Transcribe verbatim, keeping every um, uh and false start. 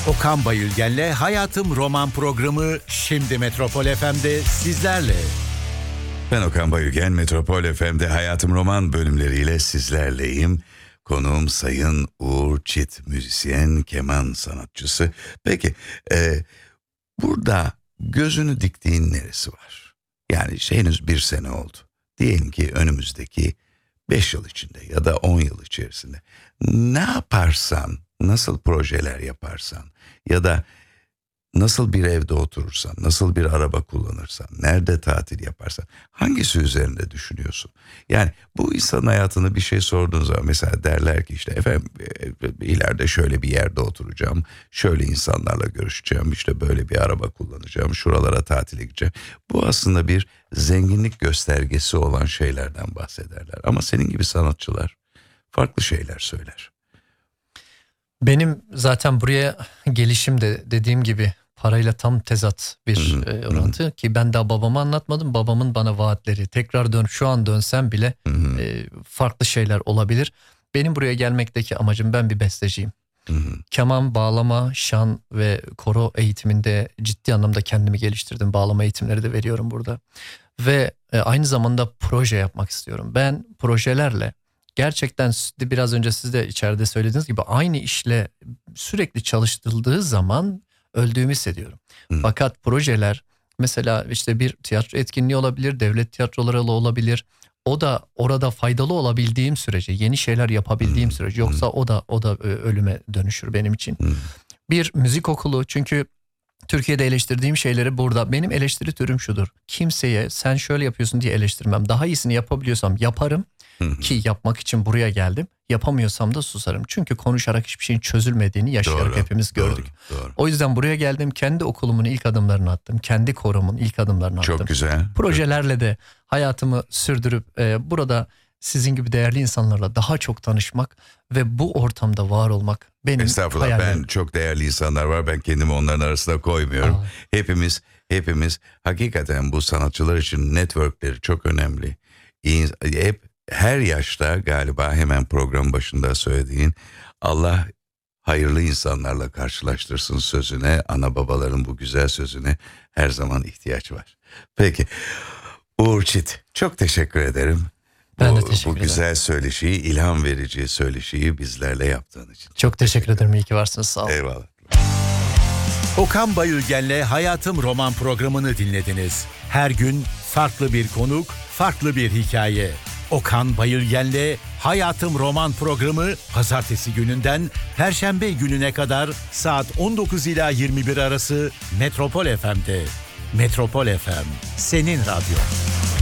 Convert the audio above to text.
Okan Bayülgen'le Hayatım Roman programı şimdi Metropol F M'de sizlerle. Ben Okan Bayülgen, Metropol F M'de Hayatım Roman bölümleriyle sizlerleyim. Konuğum Sayın Uğur Çit, müzisyen, keman sanatçısı. Peki, e, burada gözünü diktiğin neresi var? Yani henüz bir sene oldu. Diyelim ki önümüzdeki beş yıl içinde ya da on yıl içerisinde ne yaparsan, nasıl projeler yaparsan ya da nasıl bir evde oturursan, nasıl bir araba kullanırsan, nerede tatil yaparsan, hangisi üzerinde düşünüyorsun? Yani bu insanın hayatını bir şey sorduğun zaman mesela derler ki işte efendim ileride şöyle bir yerde oturacağım, şöyle insanlarla görüşeceğim, işte böyle bir araba kullanacağım, şuralara tatile gideceğim. Bu aslında bir zenginlik göstergesi olan şeylerden bahsederler. Ama senin gibi sanatçılar farklı şeyler söyler. Benim zaten buraya gelişim de dediğim gibi parayla tam tezat bir Hı-hı. e, orantı. Hı-hı. Ki ben daha babama anlatmadım. Babamın bana vaatleri. Tekrar dön, şu an dönsem bile e, farklı şeyler olabilir. Benim buraya gelmekteki amacım, ben bir besteciyim. Hı-hı. Keman, bağlama, şan ve koro eğitiminde ciddi anlamda kendimi geliştirdim. Bağlama eğitimleri de veriyorum burada. Ve e, aynı zamanda proje yapmak istiyorum. Ben projelerle gerçekten biraz önce siz de içeride söylediğiniz gibi aynı işle sürekli çalıştırıldığı zaman öldüğümü hissediyorum. Hı. Fakat projeler mesela işte bir tiyatro etkinliği olabilir, devlet tiyatroları olabilir. O da orada faydalı olabildiğim sürece, yeni şeyler yapabildiğim Hı. sürece, yoksa o da o da ölüme dönüşür benim için. Hı. Bir müzik okulu, çünkü Türkiye'de eleştirdiğim şeyleri burada, benim eleştiri türüm şudur: kimseye sen şöyle yapıyorsun diye eleştirmem. Daha iyisini yapabiliyorsam yaparım. Ki yapmak için buraya geldim. Yapamıyorsam da susarım. Çünkü konuşarak hiçbir şeyin çözülmediğini yaşayarak doğru, hepimiz gördük. Doğru, doğru. O yüzden buraya geldim. Kendi okulumun ilk adımlarını attım. Kendi koromun ilk adımlarını attım. Çok güzel. Projelerle de hayatımı sürdürüp e, burada sizin gibi değerli insanlarla daha çok tanışmak ve bu ortamda var olmak benim Estağfurullah, hayallerim. ben çok değerli insanlar var. Ben kendimi onların arasına koymuyorum. Aa. Hepimiz, hepimiz hakikaten bu sanatçılar için networkleri çok önemli. İyi, hep her yaşta galiba hemen program başında söylediğin Allah hayırlı insanlarla karşılaştırsın sözüne, ana babaların bu güzel sözüne her zaman ihtiyaç var. Peki Uğur Çit, çok teşekkür ederim. Ben bu, de teşekkür bu ederim. güzel söyleşiyi, ilham verici söyleşiyi bizlerle yaptığın için. Çok, çok teşekkür, teşekkür ederim. İyi ki varsınız. Sağ olun. Eyvallah. Okan Bayülgen'le Hayatım Roman programını dinlediniz. Her gün farklı bir konuk, farklı bir hikaye. Okan Bayülgen'le Hayatım Roman programı pazartesi gününden perşembe gününe kadar saat on dokuz ila yirmi bir arası Metropol F M'de. Metropol F M, senin radyo.